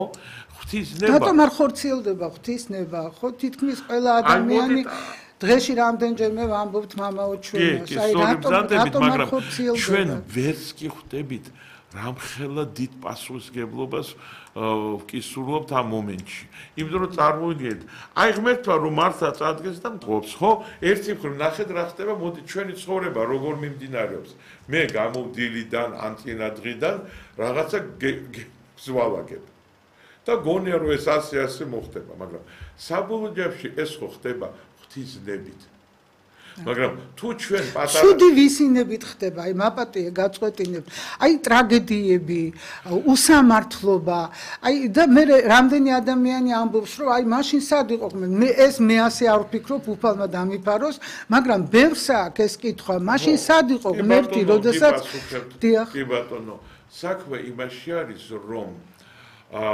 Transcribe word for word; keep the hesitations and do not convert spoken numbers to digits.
ღვთისნება. რატომ არ ხორციელდება ღვთისნება? ხო თითქმის ყველა ადამიანი დღეში რამდენჯერმე ვამბობთ მამაო ჩვენს. აი რატომ რატომ არ ხორციელდება? ჩვენ ვერც კი ხვდებით რამხელა დიდ პასუხისმგებლობას ვკისრულობთ ამ მომენტში. იმიტომ რომ წარმოვიდგინეთ, აი ღმერთმა რომ მართლა წარდგეს და მყოფს, ხო? ერთი მხრივ ნახეთ რა ხდება, მოდი ჩვენი ცხოვრება როგორ მიმდინარეობს. მე გამოვდილიდან ანტინადღიდან რაღაცა გზვალაგებ. და გონია რომ ეს ასე ასე მოხდება, მაგრამ საბოლოო ჯამში ეს ხო ხდება ღვთისნებით. მაგრამ თუ ჩვენ პატარა ცუდი ვისინებით ხდება, აი მაპატია გაწყვეტინებთ. აი ტრაგედიები, უსამართლობა, აი და მე რამდენი ადამიანი ამბობს, რომ აი მაშინ სად იყო მე ეს მე ასე არ ვფიქრობ, უფალმა დამიფაროს, მაგრამ ბევრს აქვს ეს კითხვა, მაშინ სად იყო ღმერთი, როდესაც კი ბატონო, საქმე იმაში არის, რომ